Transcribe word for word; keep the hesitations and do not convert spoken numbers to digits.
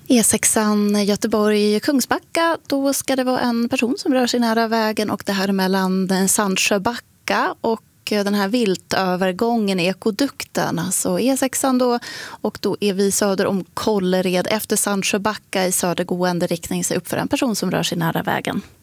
E sexan Göteborg-Kungsbacka, då ska det vara en person som rör sig nära vägen och det här är mellan Sandsjöbacka och den här viltövergången, ekodukten, alltså E sexan då, och då är vi söder om Kållered efter Sandsjöbacka i södergående riktning sig upp för en person som rör sig nära vägen.